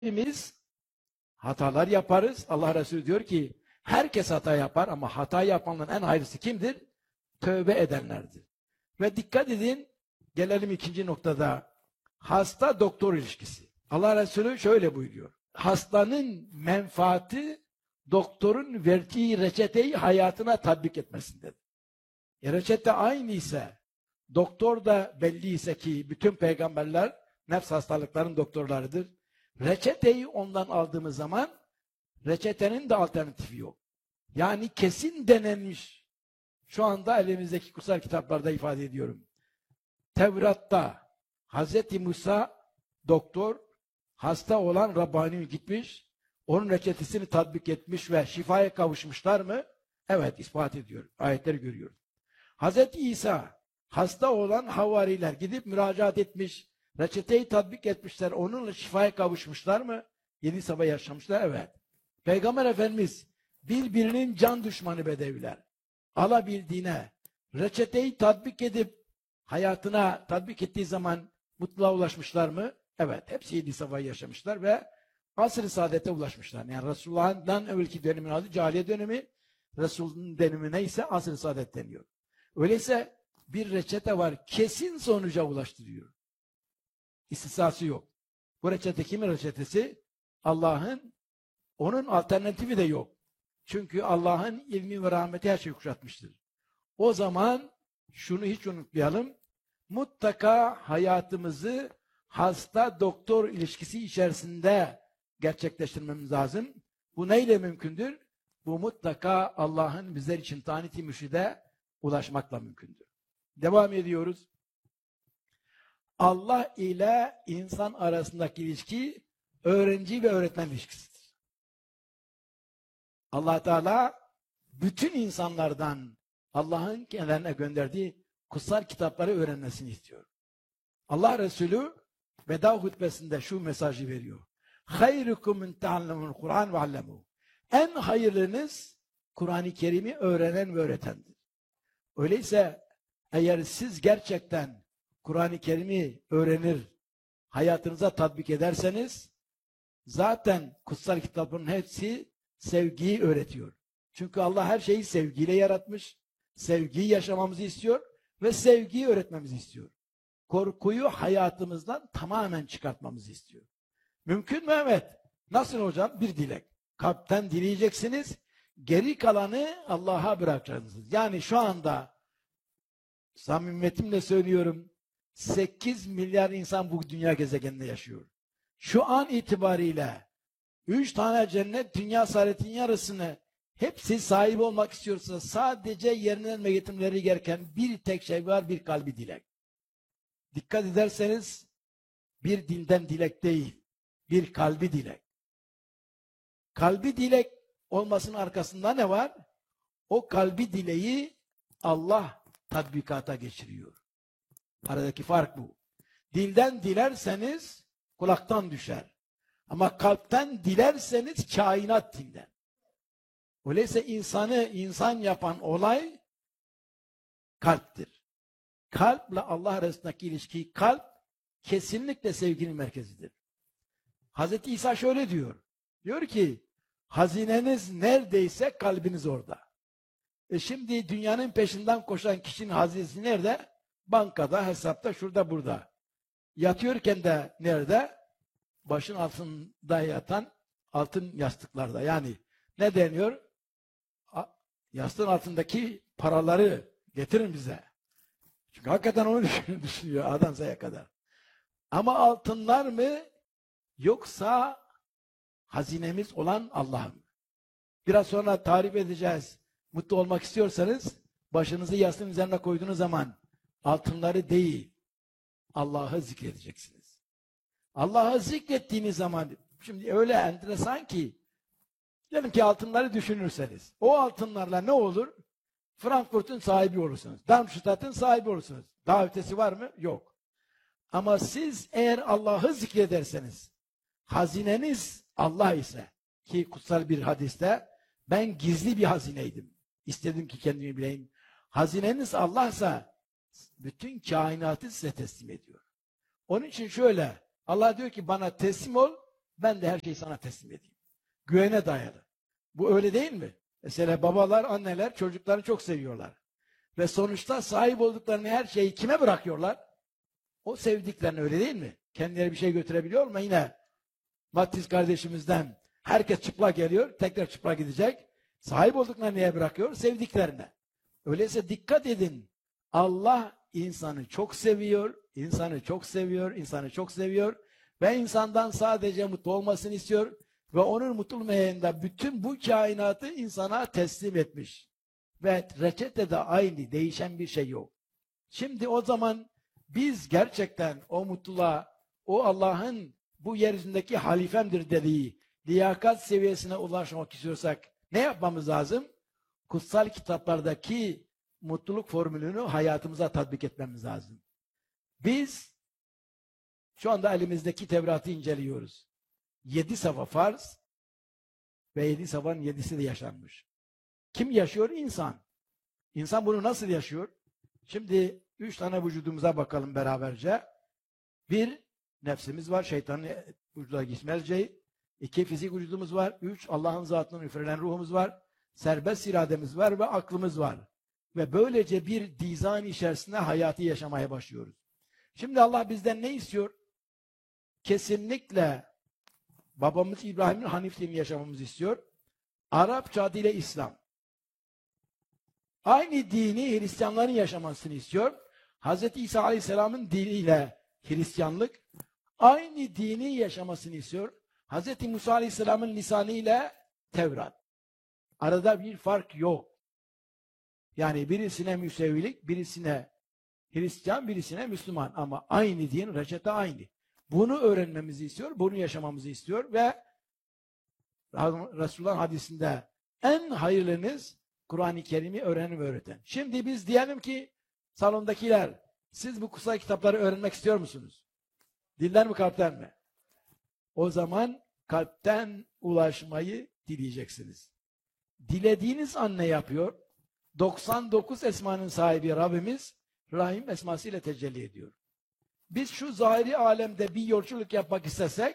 Hepimiz hatalar yaparız. Allah Resulü diyor ki herkes hata yapar ama hata yapanların en hayırlısı kimdir? Tövbe edenlerdir. Ve dikkat edin, gelelim ikinci noktada. Hasta doktor ilişkisi. Allah Resulü şöyle buyuruyor. Hastanın menfaati doktorun verdiği reçeteyi hayatına tatbik etmesindedir. Reçete aynı ise, doktor da belli ise ki bütün peygamberler nefs hastalıkların doktorlarıdır. Reçeteyi ondan aldığımız zaman reçetenin de alternatifi yok. Yani kesin denenmiş. Şu anda elimizdeki kutsal kitaplarda ifade ediyorum. Tevrat'ta Hz. Musa doktor, hasta olan Rabbani gitmiş, onun reçetesini tatbik etmiş ve şifaya kavuşmuşlar mı? Evet, ispat ediyor. Ayetleri görüyoruz. Hz. İsa hasta olan havariler gidip müracaat etmiş, reçeteyi tatbik etmişler, onunla şifaya kavuşmuşlar mı? Yedi sabah yaşamışlar, evet. Peygamber Efendimiz birbirinin can düşmanı bedeviler alabildiğine reçeteyi tatbik edip hayatına tatbik ettiği zaman mutluluğa ulaşmışlar mı? Evet. Hepsi yedi sabah yaşamışlar ve asr-ı saadete ulaşmışlar. Yani Resulullah'dan evvelki dönemin adı cahiliye dönemi, Resul'ün dönemi neyse asr-ı saadet deniyor. Öyleyse bir reçete var, kesin sonuca ulaştırıyor. İstisnası yok. Bu reçete kimin reçetesi? Allah'ın, onun alternatifi de yok. Çünkü Allah'ın ilmi ve rahmeti her şeyi kuşatmıştır. O zaman şunu hiç unutmayalım. Mutlaka hayatımızı hasta-doktor ilişkisi içerisinde gerçekleştirmemiz lazım. Bu neyle mümkündür? Bu mutlaka Allah'ın bizler için tanit-i mürşide ulaşmakla mümkündür. Devam ediyoruz. Allah ile insan arasındaki ilişki öğrenci ve öğretmen ilişkisidir. Allah Teala bütün insanlardan Allah'ın kendilerine gönderdiği kutsal kitapları öğrenmesini istiyor. Allah Resulü veda hutbesinde şu mesajı veriyor. Hayrukum men ta'allemul Kur'an ve allemu. En hayırlınız Kur'an-ı Kerim'i öğrenen ve öğretendir. Öyleyse eğer siz gerçekten Kur'an-ı Kerim'i öğrenir, hayatınıza tatbik ederseniz zaten kutsal kitapların hepsi sevgiyi öğretiyor. Çünkü Allah her şeyi sevgiyle yaratmış, sevgiyi yaşamamızı istiyor ve sevgiyi öğretmemizi istiyor. Korkuyu hayatımızdan tamamen çıkartmamızı istiyor. Mümkün mü? Evet. Nasıl hocam? Bir dilek. Kalpten dileyeceksiniz, geri kalanı Allah'a bırakacaksınız. Yani şu anda samimiyetimle söylüyorum, 8 milyar insan bu dünya gezegeninde yaşıyor. Şu an itibariyle 3 tane cennet dünya saadetin yarısını hepsi sahip olmak istiyorsa sadece yerinden ve yetimleri gereken bir tek şey var, bir kalbi dilek. Dikkat ederseniz bir dilden dilek değil, bir kalbi dilek. Kalbi dilek olmasının arkasında ne var? O kalbi dileği Allah tatbikata geçiriyor. Aradaki fark bu. Dilden dilerseniz kulaktan düşer. Ama kalpten dilerseniz kainat dinler. Öyleyse insanı insan yapan olay kalptir. Kalple Allah arasındaki ilişki, kalp kesinlikle sevginin merkezidir. Hazreti İsa şöyle diyor. Diyor ki hazineniz neredeyse kalbiniz orada. Şimdi dünyanın peşinden koşan kişinin hazinesi nerede? Bankada, hesapta, şurada, burada. Yatıyorken de nerede? Başın altında yatan altın yastıklarda. Yani ne deniyor? Yastığın altındaki paraları getirin bize. Çünkü hakikaten onu düşünüyor adam saya kadar. Ama altınlar mı yoksa hazinemiz olan Allah mı? Biraz sonra tarif edeceğiz. Mutlu olmak istiyorsanız başınızı yastığın üzerine koyduğunuz zaman altınları değil Allah'ı zikredeceksiniz. Allah'ı zikrettiğiniz zaman şimdi öyle enteresan ki diyelim ki altınları düşünürseniz o altınlarla ne olur? Frankfurt'un sahibi olursunuz. Darmstadt'ın sahibi olursunuz. Daha ötesi var mı? Yok. Ama siz eğer Allah'ı zikrederseniz hazineniz Allah ise ki kutsal bir hadiste ben gizli bir hazineydim. İstedim ki kendimi bileyim. Hazineniz Allah'sa bütün kainatı size teslim ediyor. Onun için şöyle Allah diyor ki bana teslim ol Ben de her şeyi sana teslim edeyim. Güvene dayalı. Bu öyle değil mi? Mesela babalar, anneler çocuklarını çok seviyorlar. Ve sonuçta sahip olduklarını her şeyi kime bırakıyorlar? O sevdiklerini, öyle değil mi? Kendileri bir şey götürebiliyor mu? Yine Mattiz kardeşimizden herkes çıplak geliyor, tekrar çıplak gidecek. Sahip olduklarını neye bırakıyor? Sevdiklerine. Öyleyse dikkat edin. Allah insanı çok seviyor, insanı çok seviyor, insanı çok seviyor ve insandan sadece mutlu olmasını istiyor ve onun mutlu olmayında bütün bu kainatı insana teslim etmiş. Ve reçete de aynı, değişen bir şey yok. Şimdi o zaman biz gerçekten o mutluluğa, o Allah'ın bu yeryüzündeki halifemdir dediği liyakat seviyesine ulaşmak istiyorsak ne yapmamız lazım? Kutsal kitaplardaki mutluluk formülünü hayatımıza tatbik etmemiz lazım. Biz şu anda elimizdeki Tevrat'ı inceliyoruz. 7 sayfa farz ve 7 sayfanın 7'si de yaşanmış. Kim yaşıyor? İnsan. İnsan bunu nasıl yaşıyor? Şimdi 3 tane vücudumuza bakalım beraberce. 1, nefsimiz var, şeytanın vücuduna gitmeyeceği. 2, fizik vücudumuz var. 3, Allah'ın zatından üfrenen ruhumuz var. Serbest irademiz var ve aklımız var. Ve böylece bir dizan içerisinde hayatı yaşamaya başlıyoruz. Şimdi Allah bizden ne istiyor? Kesinlikle babamız İbrahim'in Hanifliğini yaşamamızı istiyor. Arapça adıyla İslam. Aynı dini Hristiyanların yaşamasını istiyor. Hz. İsa Aleyhisselam'ın diniyle Hristiyanlık aynı dini yaşamasını istiyor. Hz. Musa Aleyhisselam'ın lisanıyla Tevrat. Arada bir fark yok. Yani birisine Müsevilik, birisine Hristiyan, birisine Müslüman. Ama aynı din, reçete aynı. Bunu öğrenmemizi istiyor, bunu yaşamamızı istiyor ve Resulullah'ın hadisinde en hayırlınız Kur'an-ı Kerim'i öğrenin ve öğreten. Şimdi biz diyelim ki salondakiler, siz bu kutsal kitapları öğrenmek istiyor musunuz? Dilden mi, kalpten mi? O zaman kalpten ulaşmayı dileyeceksiniz. Dilediğiniz an ne yapıyor? 99 esmanın sahibi Rabbimiz Rahim esmasıyla tecelli ediyor. Biz şu zahiri alemde bir yolculuk yapmak istesek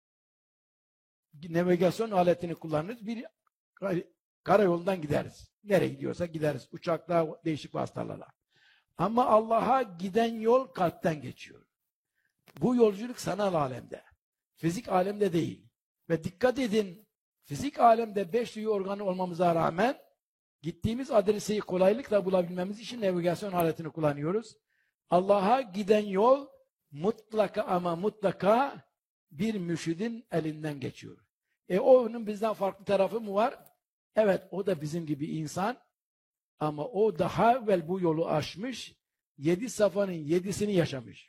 navigasyon aletini kullanırız. Bir karayolundan gideriz. Nereye gidiyorsak gideriz. Uçakla, değişik vasıtalarla. Ama Allah'a giden yol kalpten geçiyor. Bu yolculuk sanal alemde. Fizik alemde değil. Ve dikkat edin, fizik alemde 5 duyu organı olmamıza rağmen gittiğimiz adresi kolaylıkla bulabilmemiz için navigasyon aletini kullanıyoruz. Allah'a giden yol mutlaka ama mutlaka bir mürşidin elinden geçiyor. Onun bizden farklı tarafı mı var? Evet, o da bizim gibi insan ama o daha evvel bu yolu aşmış, 7 safhanın 7'sini yaşamış.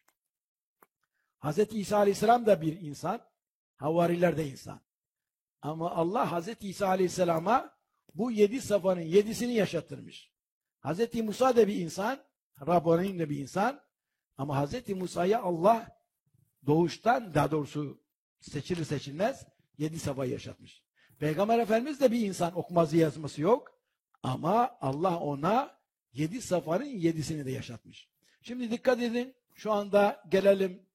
Hz. İsa Aleyhisselam da bir insan, havariler de insan. Ama Allah Hz. İsa Aleyhisselam'a bu 7 safhanın 7'sini yaşattırmış. Hz. Musa da bir insan, Rabbani de bir insan ama Hz. Musa'ya Allah doğuştan, daha doğrusu seçilir seçilmez 7 safha yaşatmış. Peygamber Efendimiz de bir insan, okuması yazması yok ama Allah ona 7 safhanın 7'sini de yaşatmış. Şimdi dikkat edin, şu anda gelelim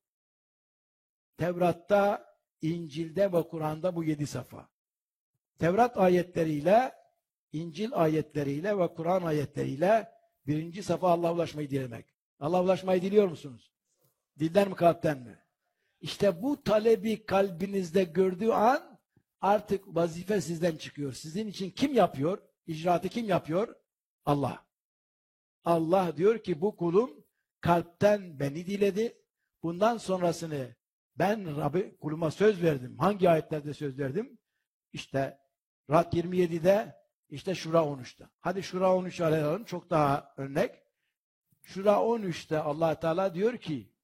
Tevrat'ta, İncil'de ve Kur'an'da bu 7 sayfa. Tevrat ayetleriyle, İncil ayetleriyle ve Kur'an ayetleriyle 1. sayfa Allah'a ulaşmayı dilemek. Allah'a ulaşmayı diliyor musunuz? Dilden mi, kalpten mi? İşte bu talebi kalbinizde gördüğü an artık vazife sizden çıkıyor. Sizin için kim yapıyor? İcraatı kim yapıyor? Allah. Allah diyor ki bu kulum kalpten beni diledi. Bundan sonrasını ben Rabbi kuluma söz verdim. Hangi ayetlerde söz verdim? İşte Rad 27'de, işte Şura 13'te. Hadi Şura 13 alalım, çok daha örnek. Şura 13'te Allah Teala diyor ki,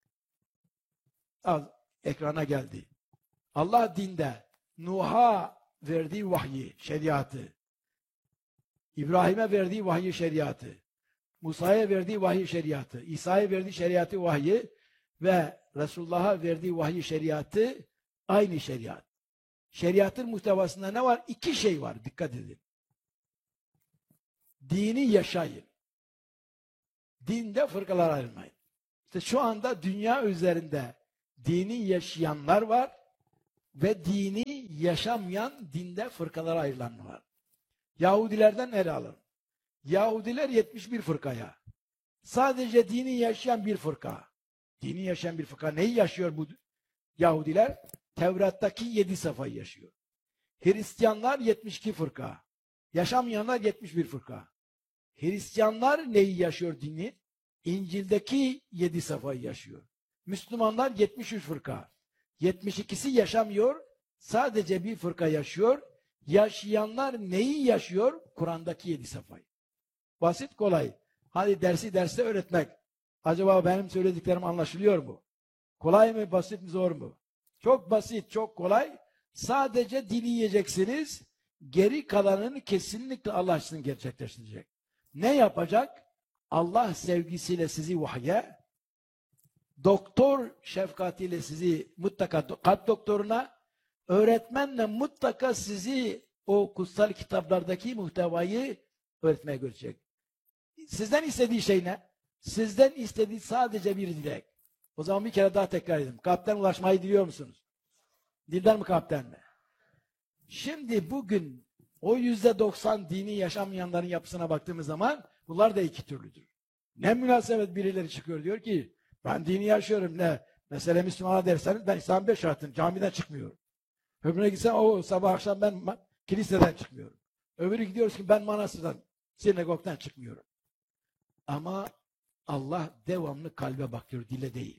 ekrana geldi. Allah dinde Nuh'a verdiği vahyi, şeriatı, İbrahim'e verdiği vahyi, şeriatı, Musa'ya verdiği vahyi, şeriatı, İsa'ya verdiği şeriatı, vahyi ve Resulullah'a verdiği vahyi, şeriatı aynı şeriat. Şeriatın muhtevasında ne var? 2 şey var, dikkat edin. Dini yaşayın. Dinde fırkalar ayrılmayın. İşte şu anda dünya üzerinde dini yaşayanlar var. ve dini yaşamayan dinde fırkalara ayrılanlar. Yahudilerden ele alın. Yahudiler 71 fırkaya. Sadece dini yaşayan bir fırka. Dini yaşayan bir fırka. Neyi yaşıyor bu Yahudiler? Tevrat'taki 7 safayı yaşıyor. Hristiyanlar 72 fırka. Yaşamayanlar 71 fırka. Hristiyanlar neyi yaşıyor dini? İncil'deki 7 safayı yaşıyor. Müslümanlar 73 fırka. 72'si yaşamıyor. Sadece bir fırka yaşıyor. Yaşayanlar neyi yaşıyor? Kur'an'daki 7 safayı. Basit, kolay. Hadi derste öğretmek. Acaba benim söylediklerim anlaşılıyor mu? Kolay mı, basit mi, zor mu? Çok basit, çok kolay. Sadece dinleyeceksiniz. Geri kalanını kesinlikle Allah için gerçekleştirecek. Ne yapacak? Allah sevgisiyle sizi vahye, doktor şefkatiyle sizi mutlaka kalp doktoruna, öğretmenle mutlaka sizi o kutsal kitaplardaki muhtevayı öğretmeye götürecek. Sizden istediği şey ne? Sizden istediği sadece bir dilek. O zaman bir kere daha tekrar edeyim. Kalpten ulaşmayı diliyor musunuz? Dilden mi, kalpten mi? Şimdi bugün o %90 dini yaşamayanların yapısına baktığımız zaman bunlar da iki türlüdür. Ne münasebet birileri çıkıyor diyor ki ben dini yaşıyorum, ne? Mesela Müslümana derseniz ben İslam 5 şartım, camiden çıkmıyorum. Öbürüne gitsen o sabah akşam ben kiliseden çıkmıyorum. Öbürü gidiyoruz ki ben manastırdan, sinagogdan çıkmıyorum. Ama Allah devamlı kalbe bakıyor, dile değil.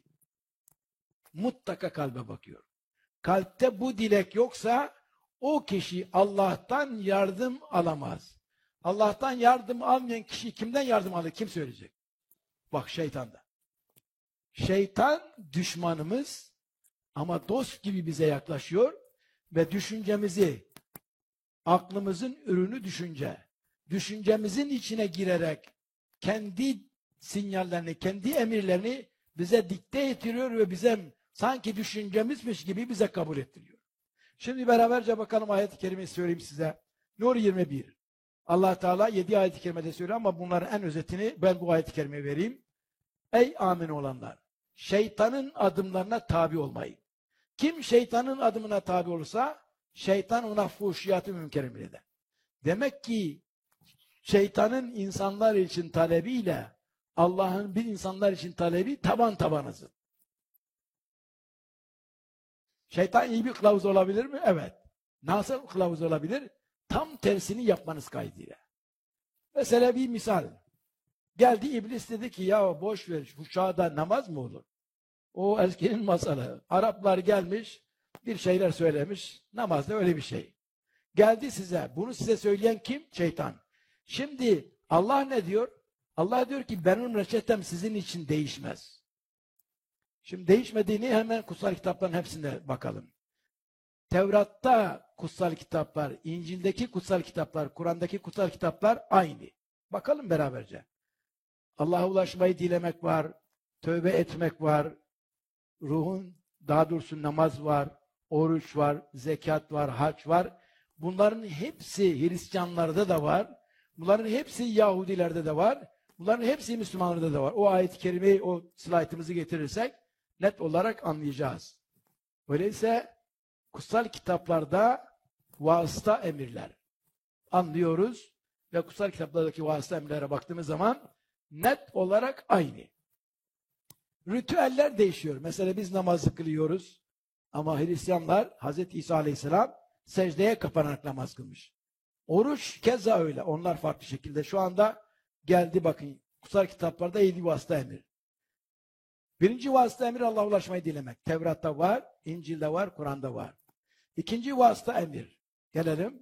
Mutlaka kalbe bakıyor. Kalpte bu dilek yoksa o kişi Allah'tan yardım alamaz. Allah'tan yardım almayan kişi kimden yardım alır? Kim söyleyecek? Bak, şeytandan. Şeytan düşmanımız ama dost gibi bize yaklaşıyor ve düşüncemizi, aklımızın ürünü düşünce, düşüncemizin içine girerek kendi sinyallerini, kendi emirlerini bize dikte ettiriyor ve bize sanki düşüncemizmiş gibi bize kabul ettiriyor. Şimdi beraberce bakalım, ayet-i kerimeyi söyleyeyim size. Nur 21. Allah Teala 7 ayet-i kerimede söylüyor ama bunların en özetini ben bu ayet-i kerimeye vereyim. Ey amin olanlar! Şeytanın adımlarına tabi olmayın. Kim şeytanın adımına tabi olursa şeytan ona fuhşiyatı münker eder. Demek ki şeytanın insanlar için talebiyle Allah'ın bir insanlar için talebi taban tabanızın. Şeytan iyi bir kılavuz olabilir mi? Evet. Nasıl kılavuz olabilir? Tam tersini yapmanız kaydıyla. Mesela bir misal. Geldi iblis dedi ki ya boş ver, şu çağda namaz mı olur? O eskinin masalı. Araplar gelmiş, bir şeyler söylemiş. Namaz da öyle bir şey. Geldi size. Bunu size söyleyen kim? Şeytan. Şimdi Allah ne diyor? Allah diyor ki benim reçetem sizin için değişmez. Şimdi değişmediğini hemen kutsal kitapların hepsine bakalım. Tevrat'ta kutsal kitaplar, İncil'deki kutsal kitaplar, Kur'an'daki kutsal kitaplar aynı. Bakalım beraberce. Allah'a ulaşmayı dilemek var, tövbe etmek var, ruhun, daha doğrusu namaz var, oruç var, zekat var, hac var. Bunların hepsi Hristiyanlarda da var. Bunların hepsi Yahudilerde de var. Bunların hepsi Müslümanlarda da var. O ayet-i kerimeyi, o slaytımızı getirirsek net olarak anlayacağız. Öyleyse kutsal kitaplarda vasıta emirler anlıyoruz ve kutsal kitaplardaki vasıta emirlere baktığımız zaman net olarak aynı. Ritüeller değişiyor. Mesela biz namazı kılıyoruz ama Hristiyanlar Hz. İsa Aleyhisselam secdeye kapanarak namaz kılmış. Oruç keza öyle. Onlar farklı şekilde. Şu anda geldi bakın kutsal kitaplarda 7 vasıta emir. Birinci vasıta emir Allah'a ulaşmayı dilemek. Tevrat'ta var, İncil'de var, Kur'an'da var. İkinci vasıta emir. Gelelim.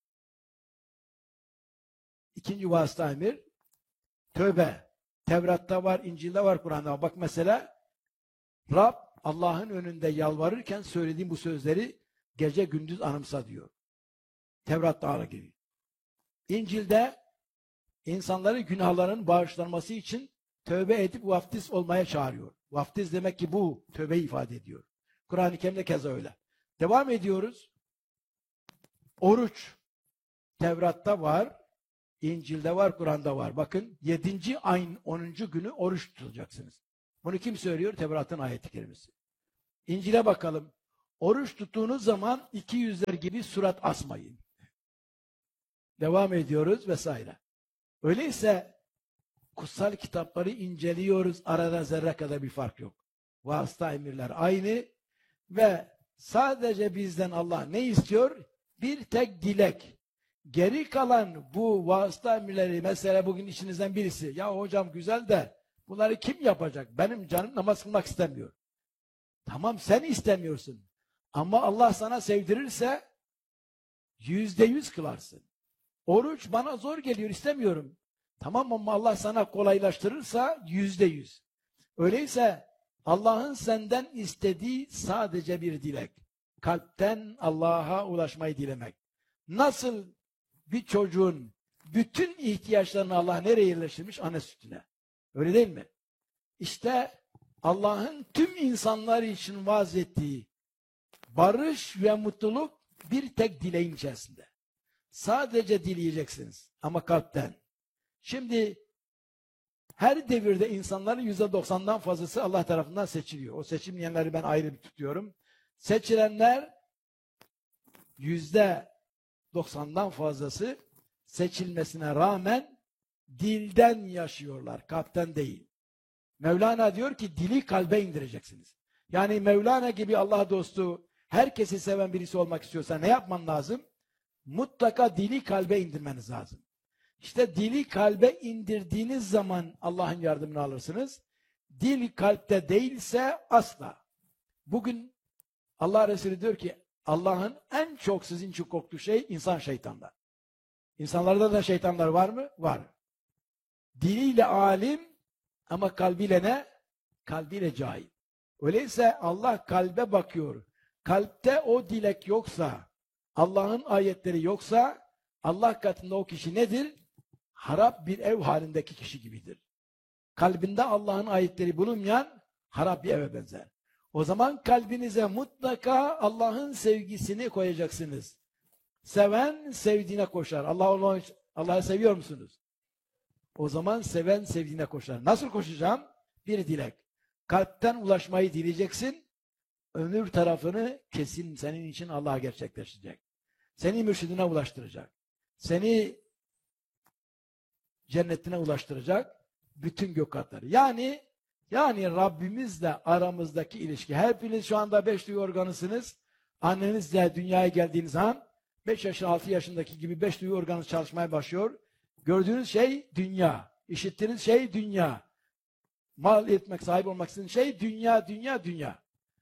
İkinci vasıta emir tövbe. Tevrat'ta var, İncil'de var, Kur'an'da var. Bak mesela Rab Allah'ın önünde yalvarırken söylediğim bu sözleri gece gündüz anımsa diyor. Tevrat'ta ağır gibi. İncil'de insanları günahların bağışlanması için tövbe edip vaftiz olmaya çağırıyor. Vaftiz demek ki bu tövbe ifade ediyor. Kur'an-ı Kerim'de keza öyle. Devam ediyoruz. Oruç. Tevrat'ta var, İncil'de var, Kur'an'da var. Bakın 7. ayın 10. günü oruç tutacaksınız. Bunu kim söylüyor? Tevrat'ın ayet-i kerimesi. İncil'e bakalım. Oruç tuttuğunuz zaman 200'ler gibi surat asmayın. Devam ediyoruz vesaire. Öyleyse kutsal kitapları inceliyoruz. Arada zerre kadar bir fark yok. Vasıta emirler aynı ve sadece bizden Allah ne istiyor? Bir tek dilek. Geri kalan bu vasıta emirleri, mesela bugün içinizden birisi, ya hocam güzel de bunları kim yapacak? Benim canım namaz kılmak istemiyor. Tamam, sen istemiyorsun. Ama Allah sana sevdirirse %100 kılarsın. Oruç bana zor geliyor, istemiyorum. Tamam, ama Allah sana kolaylaştırırsa %100. Öyleyse Allah'ın senden istediği sadece bir dilek. Kalpten Allah'a ulaşmayı dilemek. Nasıl bir çocuğun bütün ihtiyaçlarını Allah nereye yerleştirmiş? Anne sütüne. Öyle değil mi? İşte Allah'ın tüm insanlar için vaaz ettiği barış ve mutluluk bir tek dileğin içerisinde. Sadece dileyeceksiniz ama kalpten. Şimdi her devirde insanların %90'dan fazlası Allah tarafından seçiliyor. O seçilmeyenleri ben ayrı bir tutuyorum. Seçilenler %90'dan fazlası seçilmesine rağmen dilden yaşıyorlar, kalpten değil. Mevlana diyor ki dili kalbe indireceksiniz. Yani Mevlana gibi Allah dostu, herkesi seven birisi olmak istiyorsa ne yapman lazım? Mutlaka dili kalbe indirmeniz lazım. İşte dili kalbe indirdiğiniz zaman Allah'ın yardımını alırsınız. Dil kalpte değilse asla. Bugün Allah Resulü diyor ki Allah'ın en çok sizin için korktuğu şey insan şeytanlar. İnsanlarda da şeytanlar var mı? Var. Diliyle alim ama kalbiyle ne? Kalbiyle cahil. Öyleyse Allah kalbe bakıyor. Kalpte o dilek yoksa, Allah'ın ayetleri yoksa, Allah katında o kişi nedir? Harap bir ev halindeki kişi gibidir. Kalbinde Allah'ın ayetleri bulunmayan harap bir eve benzer. O zaman kalbinize mutlaka Allah'ın sevgisini koyacaksınız. Seven sevdiğine koşar. Allah'ı seviyor musunuz? O zaman seven sevdiğine koşar. Nasıl koşacağım? Bir dilek. Kalpten ulaşmayı dileyeceksin. Ömür tarafını kesin senin için Allah gerçekleştirecek. Seni mürşidine ulaştıracak. Seni cennetine ulaştıracak bütün gökatları. Yani Rabbimizle aramızdaki ilişki. Hepiniz şu anda 5 duyu organısınız. Annenizle dünyaya geldiğiniz an 5 yaşında 6 yaşındaki gibi 5 duyu organınız çalışmaya başlıyor. Gördüğünüz şey dünya. İşittiğiniz şey dünya. Mal etmek, sahip olmak istediğiniz şey dünya, dünya, dünya.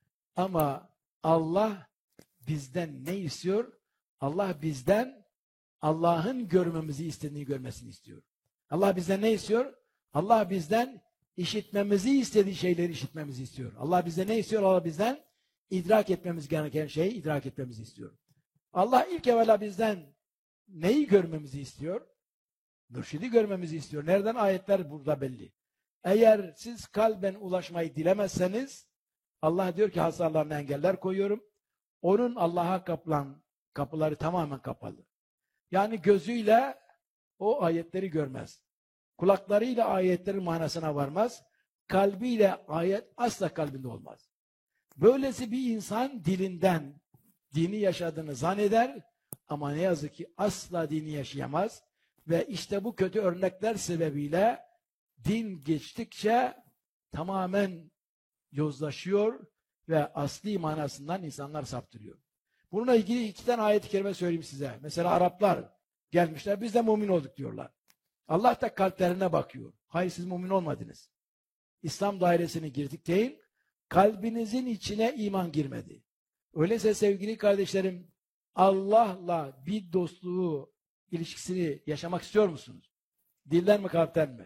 Ama Allah bizden ne istiyor? Allah bizden Allah'ın görmemizi istediğini görmesini istiyor. Allah bizden ne istiyor? Allah bizden işitmemizi istediği şeyleri işitmemizi istiyor. Allah bizden ne istiyor? Allah bizden idrak etmemiz gereken şeyi idrak etmemizi istiyor. Allah ilk evvela bizden neyi görmemizi istiyor? Mürşidi görmemizi istiyor. Nereden? Ayetler burada belli. Eğer siz kalben ulaşmayı dilemezseniz Allah diyor ki hasarlarına engeller koyuyorum. Onun Allah'a kapıları tamamen kapalı. Yani gözüyle o ayetleri görmez. Kulaklarıyla ayetlerin manasına varmaz. Kalbiyle ayet asla kalbinde olmaz. Böylesi bir insan dilinden dini yaşadığını zanneder ama ne yazık ki asla dini yaşayamaz. Ve işte bu kötü örnekler sebebiyle din geçtikçe tamamen yozlaşıyor ve asli manasından insanlar saptırıyor. Bununla ilgili 2 tane ayet-i kerime söyleyeyim size. Mesela Araplar gelmişler, biz de mümin olduk diyorlar. Allah da kalplerine bakıyor. Hayır, siz mümin olmadınız. İslam dairesine girdik deyin, kalbinizin içine iman girmedi. Öyleyse sevgili kardeşlerim, Allah'la bir dostluğu, ilişkisini yaşamak istiyor musunuz? Dilden mi, kalpten mi?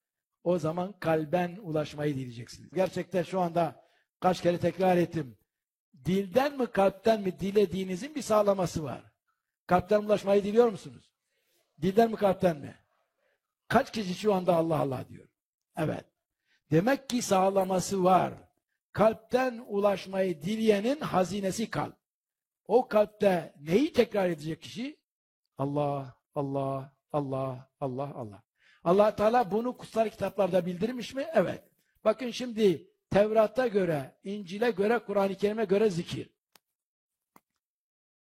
O zaman kalben ulaşmayı dileyeceksiniz. Gerçekten şu anda kaç kere tekrar ettim. Dilden mi, kalpten mi dilediğinizin bir sağlaması var. Kalpten ulaşmayı diliyor musunuz? Dilden mi, kalpten mi? Kaç kişi şu anda Allah Allah diyor? Evet. Demek ki sağlaması var. Kalpten ulaşmayı dileyenin hazinesi kalp. O kalpte neyi tekrar edecek kişi? Allah, Allah, Allah, Allah, Allah. Allah Teala bunu kutsal kitaplarda bildirmiş mi? Evet. Bakın şimdi Tevrat'a göre, İncil'e göre, Kur'an-ı Kerim'e göre zikir.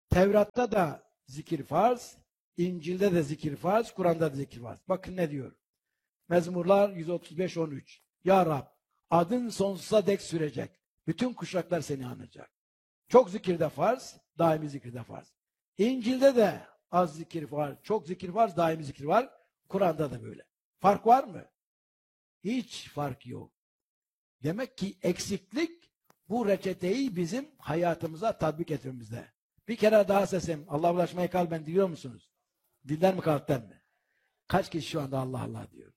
Tevrat'ta da zikir farz, İncil'de de zikir farz, Kur'an'da da zikir farz. Bakın ne diyor? Mezmurlar 135-13. Ya Rab, adın sonsuza dek sürecek. Bütün kuşaklar seni anacak. Çok zikirde farz, daimi zikirde farz. İncil'de de az zikir var, çok zikir var, daimi zikir var. Kur'an'da da böyle. Fark var mı? Hiç fark yok. Demek ki eksiklik bu reçeteyi bizim hayatımıza tatbik etmemizde. Bir kere daha sesim, Allah'a ulaşmayı kalben diliyor musunuz? Dilden mi kalpten mi? Kaç kişi şu anda Allah Allah diyor?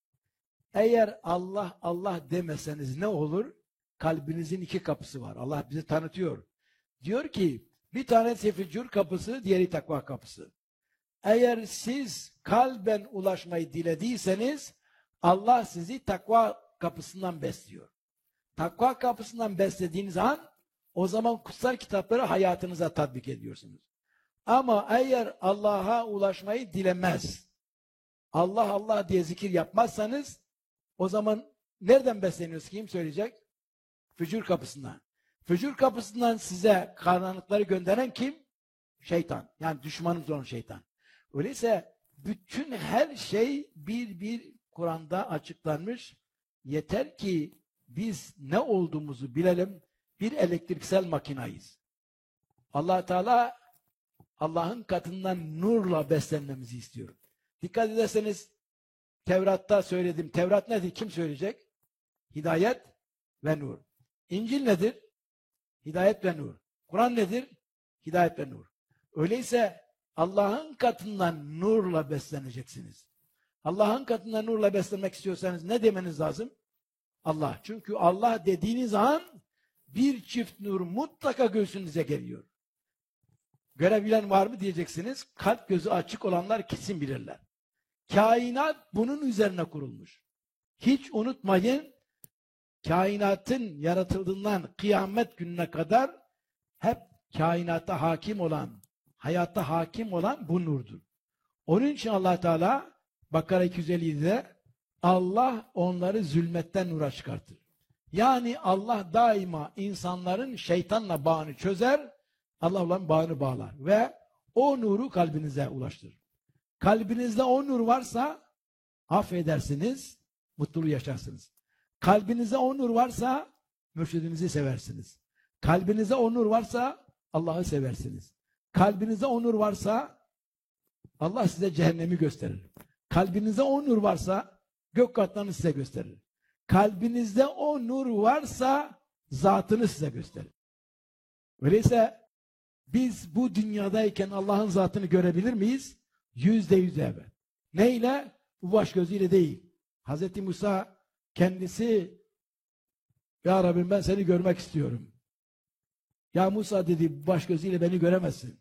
Eğer Allah Allah demeseniz ne olur? Kalbinizin iki kapısı var. Allah bizi tanıtıyor. Diyor ki bir tanesi fücur kapısı, diğeri takva kapısı. Eğer siz kalben ulaşmayı dilediyseniz Allah sizi takva kapısından besliyor. Takva kapısından beslediğiniz an o zaman kutsal kitapları hayatınıza tatbik ediyorsunuz. Ama eğer Allah'a ulaşmayı dilemez, Allah Allah diye zikir yapmazsanız o zaman nereden besleniyorsunuz? Kim söyleyecek? Fücur kapısından. Fücur kapısından size karanlıkları gönderen kim? Şeytan. Yani düşmanımız olan şeytan. Öyleyse bütün her şey bir Kur'an'da açıklanmış. Yeter ki biz ne olduğumuzu bilelim. Bir elektriksel makinayız. Allah Teala Allah'ın katından nurla beslenmemizi istiyor. Dikkat ederseniz Tevrat'ta söyledim. Tevrat nedir? Kim söyleyecek? Hidayet ve nur. İncil nedir? Hidayet ve nur. Kur'an nedir? Hidayet ve nur. Öyleyse Allah'ın katından nurla besleneceksiniz. Allah'ın katından nurla beslenmek istiyorsanız ne demeniz lazım? Allah. Çünkü Allah dediğiniz an bir çift nur mutlaka göğsünüze geliyor. Görebilen var mı diyeceksiniz. Kalp gözü açık olanlar kesin bilirler. Kainat bunun üzerine kurulmuş. Hiç unutmayın, kainatın yaratıldığından kıyamet gününe kadar hep kainata hakim olan, hayatta hakim olan bu nurdur. Onun için Allah Teala Bakara 257'de Allah onları zulmetten nura çıkartır. Yani Allah daima insanların şeytanla bağını çözer, Allah olan bağını bağlar ve o nuru kalbinize ulaştırır. Kalbinizde o nur varsa affedersiniz, mutluluğu yaşarsınız. Kalbinizde o nur varsa mürşidinizi seversiniz. Kalbinizde o nur varsa Allah'ı seversiniz. Kalbinizde o nur varsa Allah size cehennemi gösterir. Kalbinizde o nur varsa gök katlarını size gösterir. Kalbinizde o nur varsa zatını size gösterir. Öyleyse biz bu dünyadayken Allah'ın zatını görebilir miyiz? %100 evet. Neyle? Bu baş gözüyle değil. Hz. Musa kendisi Ya Rabbim ben seni görmek istiyorum. Ya Musa dedi baş gözüyle beni göremezsin.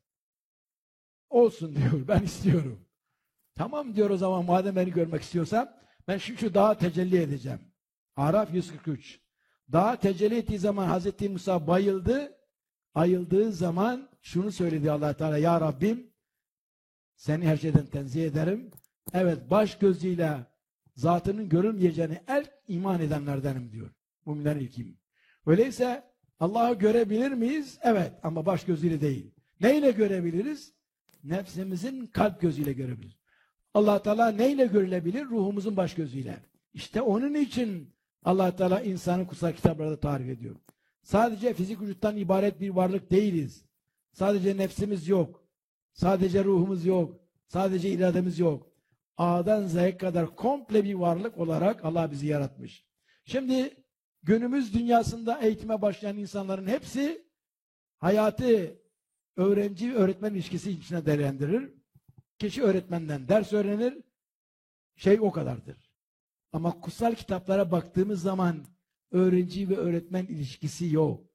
Olsun diyor ben istiyorum. Tamam diyor o zaman madem beni görmek istiyorsan ben şu dağa tecelli edeceğim. Araf 143. Dağa tecelli ettiği zaman Hz. Musa bayıldı. Ayıldığı zaman şunu söyledi Allah Teala Ya Rabbim seni her şeyden tenzih ederim. Evet baş gözüyle zatının görülmeyeceğini iman edenlerdenim diyor. Müminlerin ilkiyim. Öyleyse Allah'ı görebilir miyiz? Evet ama baş gözüyle değil. Neyle görebiliriz? Nefsimizin kalp gözüyle görebiliriz. Allah Teala neyle görülebilir? Ruhumuzun baş gözüyle. İşte onun için Allah Teala insanı kutsal kitaplarda tarif ediyor. Sadece fizik vücuttan ibaret bir varlık değiliz. Sadece nefsimiz yok. Sadece ruhumuz yok. Sadece irademiz yok. A'dan Z'ye kadar komple bir varlık olarak Allah bizi yaratmış. Şimdi günümüz dünyasında eğitime başlayan insanların hepsi hayatı öğrenci-öğretmen ilişkisi içine değerlendirir. Kişi öğretmenden ders öğrenir. Şey o kadardır. Ama kutsal kitaplara baktığımız zaman öğrenci ve öğretmen ilişkisi yok.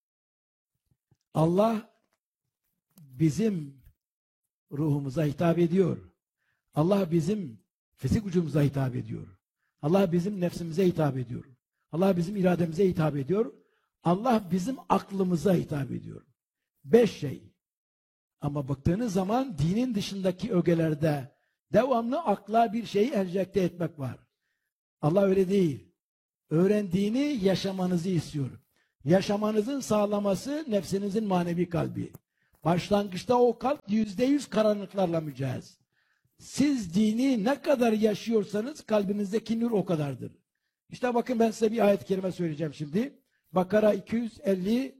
Allah bizim ruhumuza hitap ediyor. Allah bizim fizik vücudumuza hitap ediyor. Allah bizim nefsimize hitap ediyor. Allah bizim irademize hitap ediyor. Allah bizim aklımıza hitap ediyor. 5 şey. Ama baktığınız zaman dinin dışındaki ögelerde devamlı akla bir şey enjekte etmek var. Allah öyle değil. Öğrendiğini yaşamanızı istiyor. Yaşamanızın sağlaması nefsinizin manevi kalbi. Başlangıçta o kalp %100 karanlıklarla mücahez. Siz dini ne kadar yaşıyorsanız kalbinizdeki nur o kadardır. İşte bakın ben size bir ayet-i kerime söyleyeceğim şimdi. Bakara 257.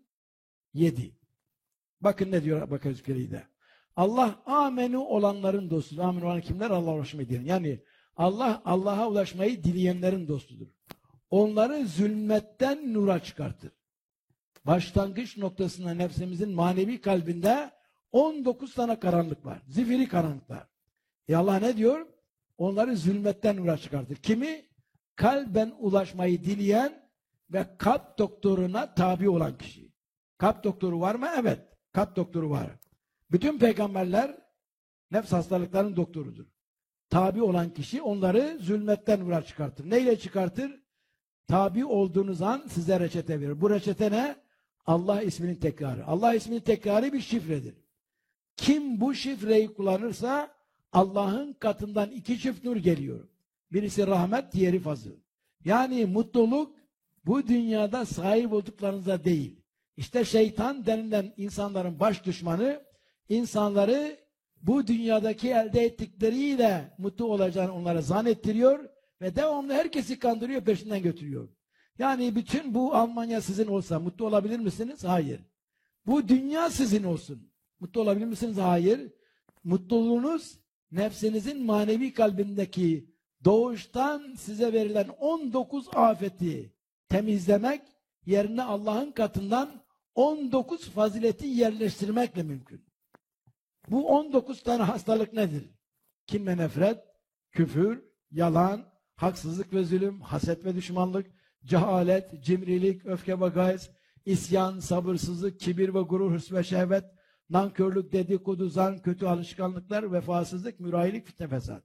Bakın ne diyor Bakara 257'de. Allah amenu olanların dostudur. Amenu olan kimler? Allah'a ulaşmayı dileyen. Yani Allah'a ulaşmayı dileyenlerin dostudur. Onları zulmetten nura çıkartır. Başlangıç noktasında nefsimizin manevi kalbinde 19 tane karanlık var. Zifiri karanlıklar. Allah ne diyor? Onları zulmetten nura çıkartır. Kimi? Kalben ulaşmayı dileyen ve kalp doktoruna tabi olan kişi. Kalp doktoru var mı? Evet. Kalp doktoru var. Bütün peygamberler nefs hastalıklarının doktorudur. Tabi olan kişi onları zulmetten nura çıkartır. Neyle çıkartır? Tabi olduğunuz an size reçete verir. Bu reçete ne? Allah isminin tekrarı. Allah isminin tekrarı bir şifredir. Kim bu şifreyi kullanırsa Allah'ın katından 2 çift nur geliyor. Birisi rahmet, diğeri fazıl. Yani mutluluk bu dünyada sahip olduklarınıza değil. İşte şeytan denilen insanların baş düşmanı, insanları bu dünyadaki elde ettikleriyle mutlu olacağını onlara zannettiriyor ve devamlı herkesi kandırıyor, peşinden götürüyor. Yani bütün bu Almanya sizin olsa mutlu olabilir misiniz? Hayır. Bu dünya sizin olsun. Mutlu olabilir misiniz? Hayır. Mutluluğunuz nefsinizin manevi kalbindeki doğuştan size verilen 19 afeti temizlemek yerine Allah'ın katından 19 fazileti yerleştirmekle mümkün. Bu 19 tane hastalık nedir? Kin ve nefret, küfür, yalan, haksızlık ve zulüm, haset ve düşmanlık, cehalet, cimrilik, öfke ve gayz, isyan, sabırsızlık, kibir ve gurur, hırs ve şehvet, nankörlük, dedikodu, zan, kötü alışkanlıklar, vefasızlık, mürahilik, fitne, fesat.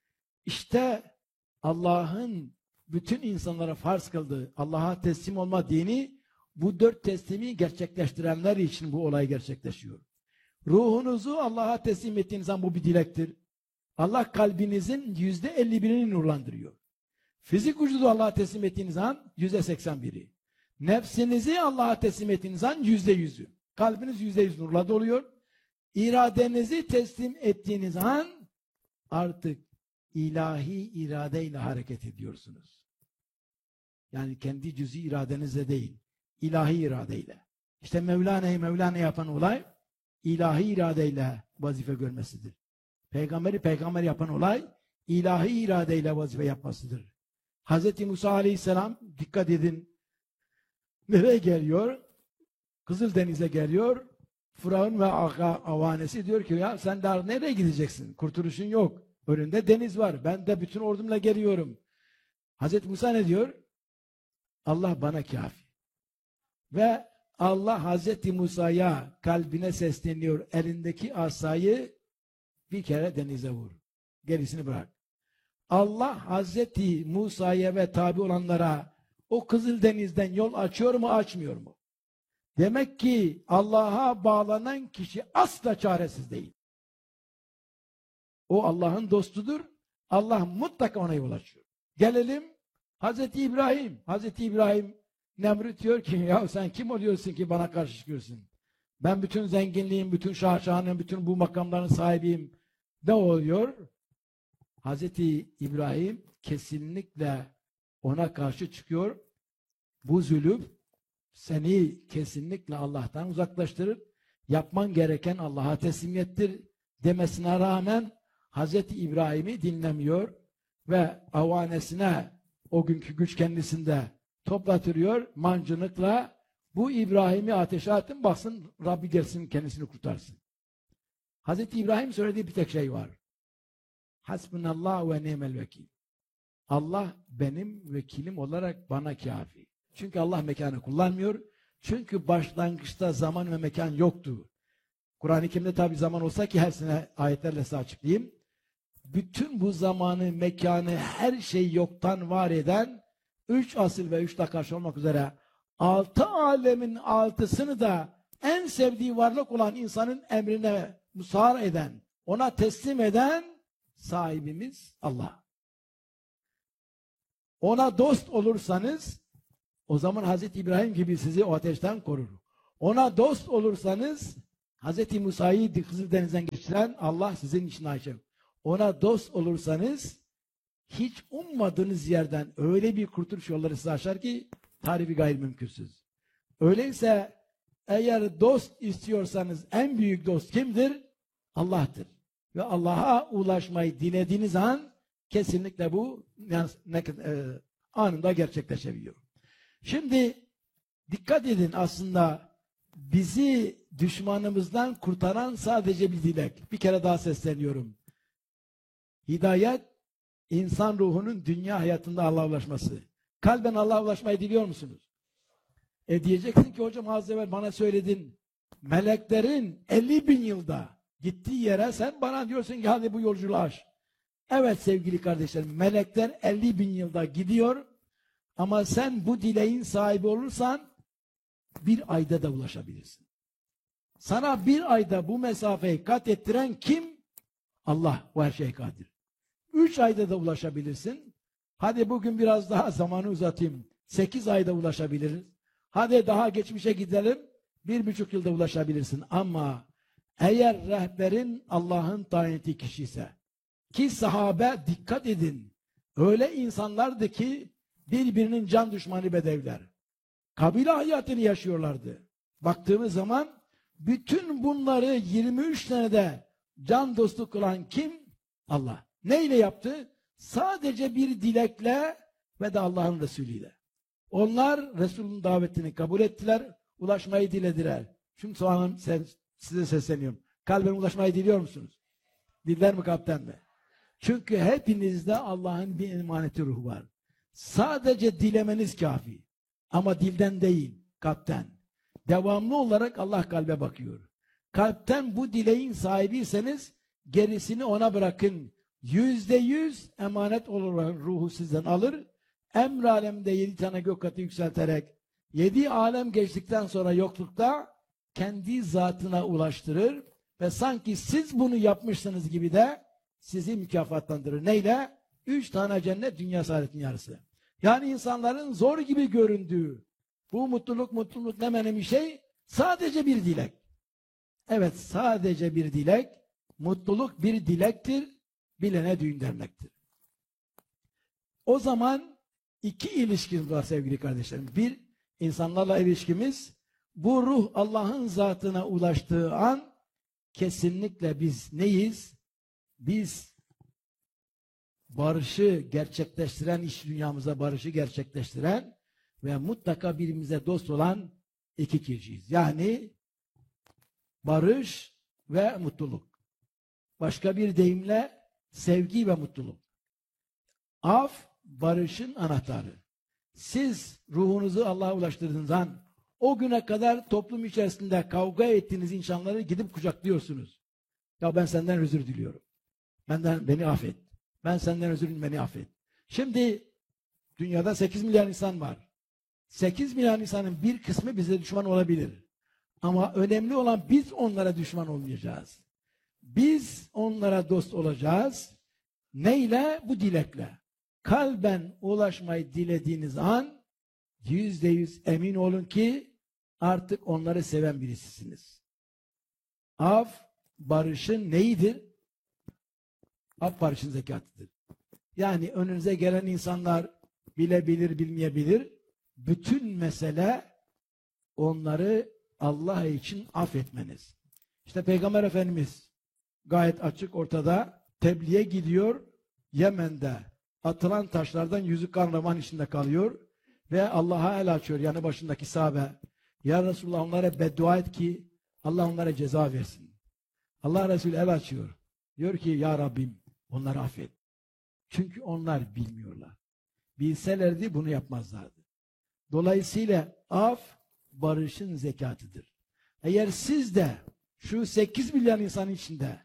İşte Allah'ın bütün insanlara farz kıldığı Allah'a teslim olma dini bu 4 teslimi gerçekleştirenler için bu olay gerçekleşiyor. Ruhunuzu Allah'a teslim ettiğiniz zaman bu bir dilektir. Allah kalbinizin %51'ini nurlandırıyor. Fizik vücudu Allah'a teslim ettiğiniz an %81'i. Nefsinizi Allah'a teslim ettiğiniz an %100'ü. Kalbiniz %100 nurla doluyor. İradenizi teslim ettiğiniz an artık ilahi iradeyle hareket ediyorsunuz. Yani kendi cüz'i iradenizle değil, ilahi iradeyle. İşte Mevlana yapan olay ilahi iradeyle vazife görmesidir. Peygamberi peygamber yapan olay ilahi iradeyle vazife yapmasıdır. Hz. Musa aleyhisselam dikkat edin nereye geliyor? Kızıldeniz'e geliyor. Firavun ve avanesi diyor ki ya sen daha nereye gideceksin? Kurtuluşun yok. Önünde deniz var. Ben de bütün ordumla geliyorum. Hz. Musa ne diyor? Allah bana kafi. Ve Allah Hz. Musa'ya kalbine sesleniyor. Elindeki asayı bir kere denize vur. Gerisini bırak. Allah Hz. Musa'ya ve tabi olanlara o Kızıldeniz'den yol açıyor mu, açmıyor mu? Demek ki Allah'a bağlanan kişi asla çaresiz değil. O Allah'ın dostudur. Allah mutlaka ona yol açıyor. Gelelim Hz. İbrahim. Hz. İbrahim Nemrut diyor ki ya sen kim oluyorsun ki bana karşı çıkıyorsun? Ben bütün zenginliğim, bütün şahşanım, bütün bu makamların sahibiyim. Ne oluyor? Hz. İbrahim kesinlikle ona karşı çıkıyor. Bu zulüm seni kesinlikle Allah'tan uzaklaştırır. Yapman gereken Allah'a teslimiyettir demesine rağmen Hz. İbrahim'i dinlemiyor ve avanesine o günkü güç kendisinde toplatırıyor mancınıkla bu İbrahim'i ateşe atın baksın Rabbi gelsin kendisini kurtarsın. Hz. İbrahim söylediği bir tek şey var. Hasbunallah ve ni'mel vekil. Allah benim vekilim olarak bana kafi. Çünkü Allah mekanı kullanmıyor. Çünkü başlangıçta zaman ve mekan yoktu. Kur'an-ı Kerim'de tabi zaman olsa ki hepsine ayetlerle size açıklayayım. Bütün bu zamanı, mekanı, her şey yoktan var eden 3 asıl ve 3 karşı olmak üzere 6 alemin 6'sını da en sevdiği varlık olan insanın emrine musahhar eden, ona teslim eden sahibimiz Allah. Ona dost olursanız o zaman Hazreti İbrahim gibi sizi o ateşten korur. Ona dost olursanız Hz. Musa'yı Kızıldeniz'den geçiren Allah sizin için Ayşem. Ona dost olursanız hiç ummadığınız yerden öyle bir kurtuluş yolları size açar ki tarifi gayrimümkünsüz. Öyleyse eğer dost istiyorsanız en büyük dost kimdir? Allah'tır. Ve Allah'a ulaşmayı dilediğiniz an kesinlikle bu anında gerçekleşebiliyor. Şimdi dikkat edin, aslında bizi düşmanımızdan kurtaran sadece bir dilek. Bir kere daha sesleniyorum. Hidayet, insan ruhunun dünya hayatında Allah'a ulaşması. Kalben Allah'a ulaşmayı diliyor musunuz? Diyeceksin ki hocam az evvel bana söyledin. Meleklerin 50 bin yılda gittiği yere sen bana diyorsun ki hadi bu yolculuğu aş. Evet sevgili kardeşlerim, melekler 50 bin yılda gidiyor ama sen bu dileğin sahibi olursan bir ayda da ulaşabilirsin. Sana bir ayda bu mesafeyi kat ettiren kim? Allah, o her şeye kadir. 3 ayda da ulaşabilirsin. Hadi bugün biraz daha zamanı uzatayım. 8 ayda ulaşabiliriz. Hadi daha geçmişe gidelim. 1,5 yılda ulaşabilirsin. Ama eğer rehberin Allah'ın tayin ettiği kişi ise, ki sahabe dikkat edin, öyle insanlardı ki birbirinin can düşmanı bedevler. Kabile hayatını yaşıyorlardı. Baktığımız zaman bütün bunları 23 senede can dostu kılan kim? Allah. Neyle yaptı? Sadece bir dilekle ve de Allah'ın Resulüyle. Onlar Resul'ün davetini kabul ettiler, ulaşmayı dilediler. Şimdi soğanım size sesleniyorum. Kalben ulaşmayı diliyor musunuz? Diller mi kalpten mi? Çünkü hepinizde Allah'ın bir emaneti ruhu var. Sadece dilemeniz kafi. Ama dilden değil, kalpten. Devamlı olarak Allah kalbe bakıyor. Kalpten bu dileğin sahibiyseniz gerisini ona bırakın. %100 emanet olarak ruhu sizden alır. Emr alemde 7 tane gök katı yükselterek 7 alem geçtikten sonra yoklukta kendi zatına ulaştırır ve sanki siz bunu yapmışsınız gibi de sizi mükafatlandırır. Neyle? 3 tane cennet, dünya saadetinin yarısı. Yani insanların zor gibi göründüğü bu mutluluk demenin bir şey, sadece bir dilek. Evet, sadece bir dilek. Mutluluk bir dilektir. Bilene düğün dernektir. O zaman 2 ilişkimiz var sevgili kardeşlerim. Bir, insanlarla ilişkimiz. Bu ruh Allah'ın zatına ulaştığı an kesinlikle biz neyiz? Biz barışı gerçekleştiren, iç dünyamıza barışı gerçekleştiren ve mutlaka birbirimize dost olan 2 kişiyiz. Yani barış ve mutluluk. Başka bir deyimle sevgi ve mutluluk. Af, barışın anahtarı. Siz ruhunuzu Allah'a ulaştırdığınız an, o güne kadar toplum içerisinde kavga ettiğiniz insanları gidip kucaklıyorsunuz. Ya ben senden özür diliyorum. Beni affet. Ben senden özür dilerim, beni affet. Şimdi dünyada 8 milyar insan var. 8 milyar insanın bir kısmı bize düşman olabilir. Ama önemli olan biz onlara düşman olmayacağız. Biz onlara dost olacağız. Neyle? Bu dilekle. Kalben ulaşmayı dilediğiniz an %100 emin olun ki artık onları seven birisisiniz. Af, barışın neyidir? Af, barışın zekatıdır. Yani önünüze gelen insanlar bilebilir, bilmeyebilir. Bütün mesele onları Allah için affetmeniz. İşte Peygamber Efendimiz gayet açık ortada tebliğe gidiyor. Yemen'de atılan taşlardan yüzü kan içinde kalıyor ve Allah'a el açıyor yanı başındaki sahabe. Ya Resulullah, onlara beddua et ki Allah onlara ceza versin. Allah Resulü el açıyor. Diyor ki ya Rabbim onları affet. Çünkü onlar bilmiyorlar. Bilselerdi bunu yapmazlardı. Dolayısıyla af barışın zekatıdır. Eğer siz de şu 8 milyar insan içinde,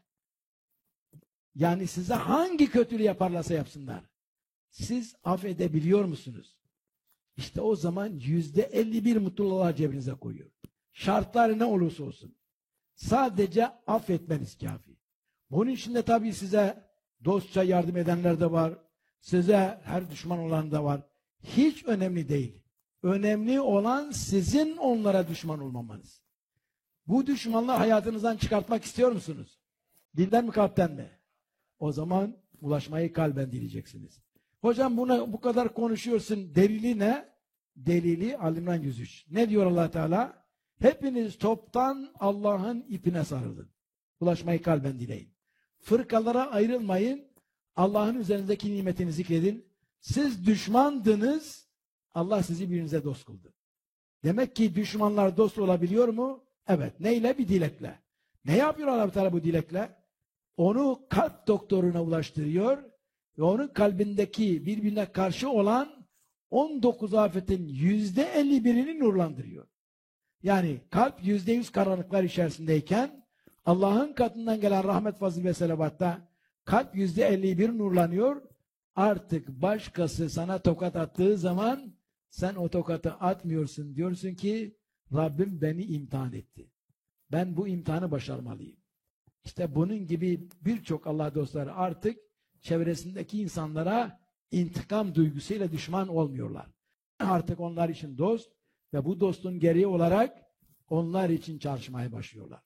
yani size hangi kötülüğü yaparlarsa yapsınlar, siz affedebiliyor musunuz? İşte o zaman %51 mutluluğa cebinize koyuyor. Şartlar ne olursa olsun. Sadece affetmeniz kafi. Bunun içinde tabii size dostça yardım edenler de var. Size her düşman olan da var. Hiç önemli değil. Önemli olan sizin onlara düşman olmamanız. Bu düşmanlığı hayatınızdan çıkartmak istiyor musunuz? Dilden mi kalpten mi? O zaman ulaşmayı kalben dileyeceksiniz. Hocam buna bu kadar konuşuyorsun. Delili ne? Delili Ali İmran 103. Ne diyor Allah Teala? Hepiniz toptan Allah'ın ipine sarılın. Ulaşmayı kalben dileyin. Fırkalara ayrılmayın. Allah'ın üzerinizdeki nimetini zikredin. Siz düşmandınız. Allah sizi birbirinize dost kıldı. Demek ki düşmanlar dost olabiliyor mu? Evet. Neyle? Bir dilekle. Ne yapıyor Allah Teala bu dilekle? Onu kalp doktoruna ulaştırıyor ve onun kalbindeki birbirine karşı olan 19 afetin %51'ini nurlandırıyor. Yani kalp %100 karanlıklar içerisindeyken Allah'ın katından gelen rahmet, fazıl ve selavatta kalp %51 nurlanıyor. Artık başkası sana tokat attığı zaman sen o tokatı atmıyorsun. Diyorsun ki Rabbim beni imtihan etti. Ben bu imtihanı başarmalıyım. İşte bunun gibi birçok Allah dostları artık çevresindeki insanlara intikam duygusuyla düşman olmuyorlar. Artık onlar için dost ve bu dostun gereği olarak onlar için çalışmaya başlıyorlar.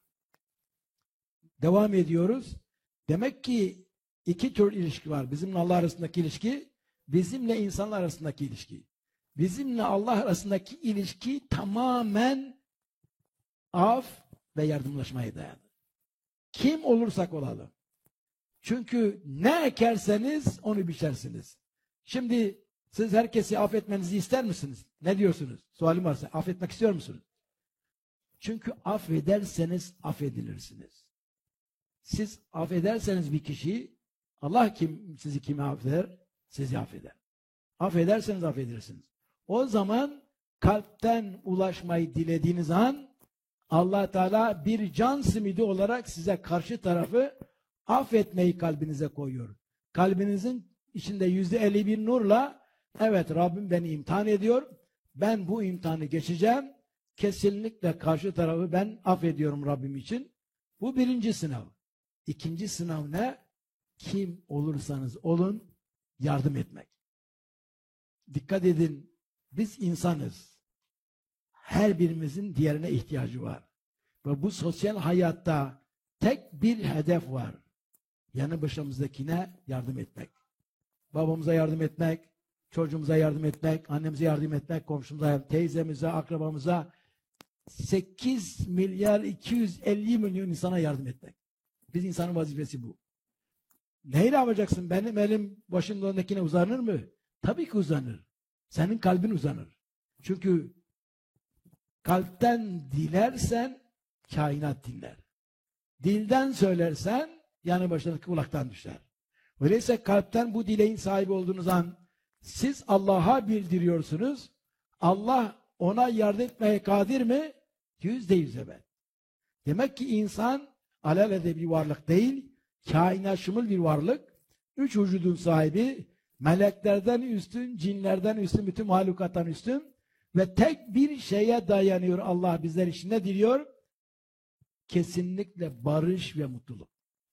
Devam ediyoruz. Demek ki iki tür ilişki var. Bizimle Allah arasındaki ilişki, bizimle insanlar arasındaki ilişki. Bizimle Allah arasındaki ilişki tamamen af ve yardımlaşmaya dayanır. Kim olursak olalım. Çünkü ne ekerseniz onu biçersiniz. Şimdi siz herkesi affetmenizi ister misiniz? Ne diyorsunuz? Sualim varsa affetmek istiyor musunuz? Çünkü affederseniz affedilirsiniz. Siz affederseniz bir kişiyi, Allah sizi kimi affeder? Sizi affeder. Affederseniz affedirsiniz. O zaman kalpten ulaşmayı dilediğiniz an Allah Teala bir can simidi olarak size karşı tarafı affetmeyi kalbinize koyuyor. Kalbinizin içinde %51 nurla evet Rabbim beni imtihan ediyor. Ben bu imtihanı geçeceğim. Kesinlikle karşı tarafı ben affediyorum Rabbim için. Bu birinci sınav. İkinci sınav ne? Kim olursanız olun yardım etmek. Dikkat edin, biz insanız. Her birimizin diğerine ihtiyacı var. Ve bu sosyal hayatta tek bir hedef var. Yanı başımızdakine yardım etmek. Babamıza yardım etmek, çocuğumuza yardım etmek, annemize yardım etmek, komşumuza, teyzemize, akrabamıza, 8 milyar 250 milyon insana yardım etmek. Biz insanın vazifesi bu. Neyle yapacaksın? Benim elim başımın önündekine uzanır mı? Tabii ki uzanır. Senin kalbin uzanır. Çünkü kalpten dilersen kainat dinler. Dilden söylersen yanı başındaki kulaktan düşer. Öyleyse kalpten bu dileğin sahibi olduğunuz an siz Allah'a bildiriyorsunuz. Allah ona yardım etmeye kadir mi? %100 evet. Demek ki insan alelade bir varlık değil, kainat şumul bir varlık. 3 vücudun sahibi, meleklerden üstün, cinlerden üstün, bütün mahlukattan üstün ve tek bir şeye dayanıyor Allah bizler için. Ne diliyor? Kesinlikle barış ve mutluluk.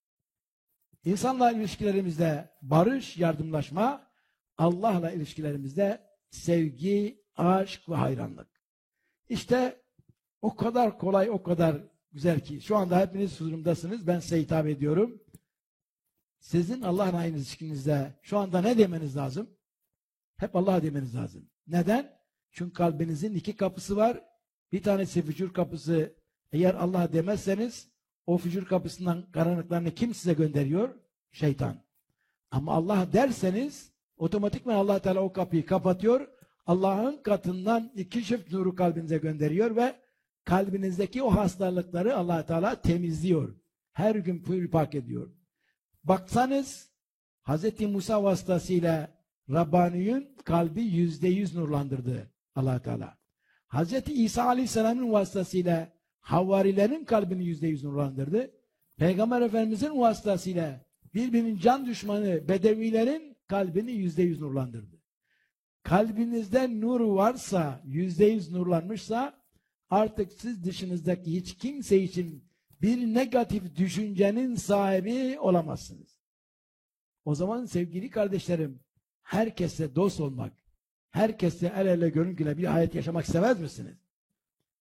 İnsanla ilişkilerimizde barış, yardımlaşma, Allah'la ilişkilerimizde sevgi, aşk ve hayranlık. İşte o kadar kolay, o kadar güzel ki şu anda hepiniz huzurumdasınız. Ben size hitap ediyorum. Sizin Allah'la aynı ilişkinizde şu anda ne demeniz lazım? Hep Allah demeniz lazım. Neden? Çünkü kalbinizin 2 kapısı var. Bir tanesi fücur kapısı. Eğer Allah demezseniz o fücur kapısından karanlıklarını kim size gönderiyor? Şeytan. Ama Allah derseniz otomatikman Allah Teala o kapıyı kapatıyor. Allah'ın katından 2 çift nuru kalbinize gönderiyor ve kalbinizdeki o hastalıkları Allah Teala temizliyor. Her gün pürpak ediyor. Baksanız Hz. Musa vasıtasıyla Rabbani'nin kalbi %100 nurlandırdı Allah Teala. Hz. İsa Aleyhisselam'ın vasıtasıyla Havarilerin kalbini %100 nurlandırdı. Peygamber Efendimiz'in vasıtasıyla birbirinin can düşmanı Bedevilerin kalbini %100 nurlandırdı. Kalbinizde nur varsa, %100 nurlanmışsa artık siz dışınızdaki hiç kimse için bir negatif düşüncenin sahibi olamazsınız. O zaman sevgili kardeşlerim, herkesle dost olmak, herkesle el ele gönül güle bir hayat yaşamak istemez misiniz?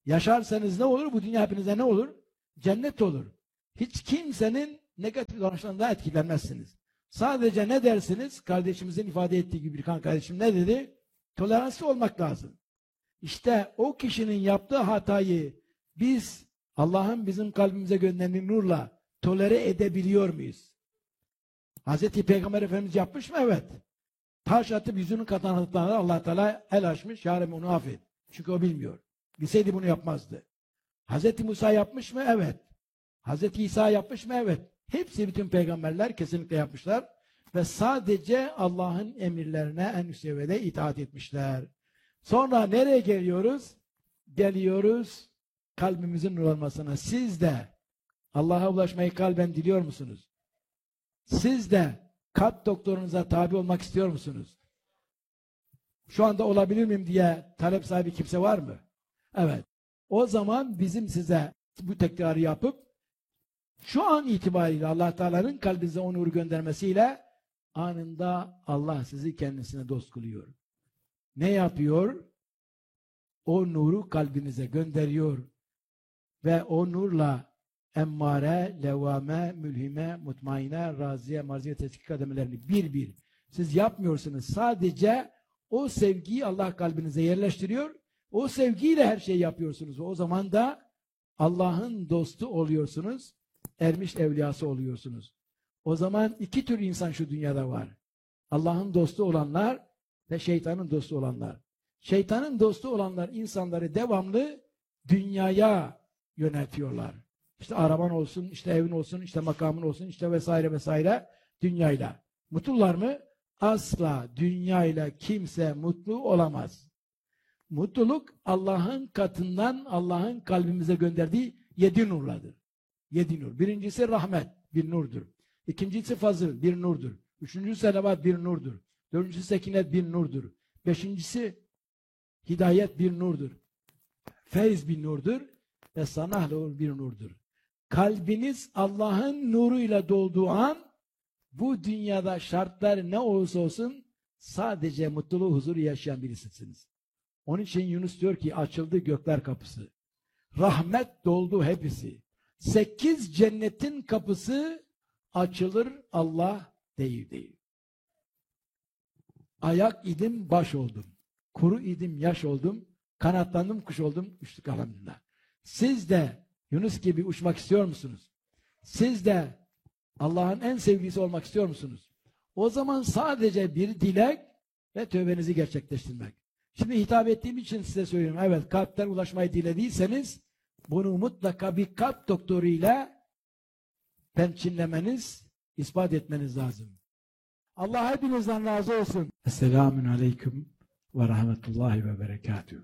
Yaşarsanız ne olur? Bu dünya hepinize ne olur? Cennet olur. Hiç kimsenin negatif davranışlarından etkilenmezsiniz. Sadece ne dersiniz? Kardeşimizin ifade ettiği gibi bir kardeşim ne dedi? Toleranslı olmak lazım. İşte o kişinin yaptığı hatayı biz Allah'ın bizim kalbimize gönderdiği nurla tolere edebiliyor muyuz? Hazreti Peygamber Efendimiz yapmış mı? Evet. Taş atıp yüzünün katanlıklarına Allah Teala el açmış. Ya Rabbi onu affet. Çünkü o bilmiyor. Bilseydi bunu yapmazdı. Hazreti Musa yapmış mı? Evet. Hazreti İsa yapmış mı? Evet. Hepsi bütün peygamberler kesinlikle yapmışlar. Ve sadece Allah'ın emirlerine en üst seviyede itaat etmişler. Sonra nereye geliyoruz? Geliyoruz kalbimizin nur olmasına. Siz de Allah'a ulaşmayı kalben diliyor musunuz? Siz de kalp doktorunuza tabi olmak istiyor musunuz? Şu anda olabilir miyim diye talep sahibi kimse var mı? Evet. O zaman bizim size bu tekrarı yapıp şu an itibariyle Allah Teala'nın kalbinize o nuru göndermesiyle anında Allah sizi kendisine dost kılıyor. Ne yapıyor? O nuru kalbinize gönderiyor ve o nurla emmare, levvame, mülhime, mutmaine, raziye, marziye, tetkik kademelerini bir siz yapmıyorsunuz. Sadece o sevgiyi Allah kalbinize yerleştiriyor. O sevgiyle her şeyi yapıyorsunuz. O zaman da Allah'ın dostu oluyorsunuz. Ermiş evliyası oluyorsunuz. O zaman iki tür insan şu dünyada var. Allah'ın dostu olanlar ve şeytanın dostu olanlar. Şeytanın dostu olanlar insanları devamlı dünyaya yöneltiyorlar. İşte araban olsun, işte evin olsun, işte makamın olsun, işte vesaire vesaire dünyayla. Mutlular mı? Asla dünyayla kimse mutlu olamaz. Mutluluk Allah'ın katından Allah'ın kalbimize gönderdiği 7 nurladır. 7 nur. Birincisi rahmet, bir nurdur. İkincisi fazıl, bir nurdur. Üçüncüsü selavat, bir nurdur. Dördüncüsü sekinet, bir nurdur. Beşincisi hidayet, bir nurdur. Feyz, bir nurdur. Ve sanah bir nurdur. Kalbiniz Allah'ın nuruyla dolduğu an bu dünyada şartlar ne olursa olsun sadece mutluluğu, huzuru yaşayan birisisiniz. Onun için Yunus diyor ki açıldı gökler kapısı. Rahmet doldu hepsi. 8 cennetin kapısı açılır Allah değil. Ayak idim baş oldum. Kuru idim yaş oldum. Kanatlandım kuş oldum. Uçtuk elhamdülillah. Siz de Yunus gibi uçmak istiyor musunuz? Siz de Allah'ın en sevgilisi olmak istiyor musunuz? O zaman sadece bir dilek ve tövbenizi gerçekleştirmek. Şimdi hitap ettiğim için size söylüyorum. Evet, kalpten ulaşmayı dilediyseniz bunu mutlaka bir kalp doktoru ile temkinlemeniz, ispat etmeniz lazım. Allah hepinizden razı olsun. Esselamun aleyküm ve rahmetullahi ve berekatuhu.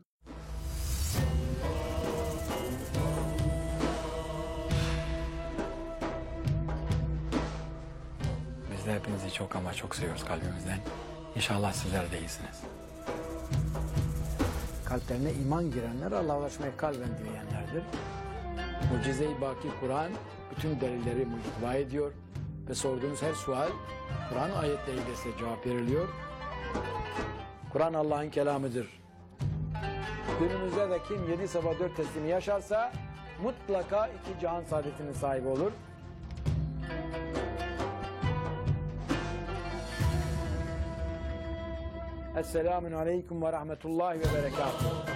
Biz de hepinizi çok ama çok seviyoruz kalbimizden. İnşallah sizler de iyisiniz. Kalplerine iman girenler Allah'a ulaşmayı kalben dileyenlerdir. Mucize-i Baki Kur'an bütün delilleri muhtiva ediyor ve sorduğunuz her sual Kur'an ayetleriyle size cevap veriliyor. Kur'an Allah'ın kelamıdır. Günümüzde de kim 7 sabah 4 teslimi yaşarsa mutlaka 2 cihan saadetinin sahibi olur. Esselamun aleyküm ve rahmetullahi ve berekatuhu.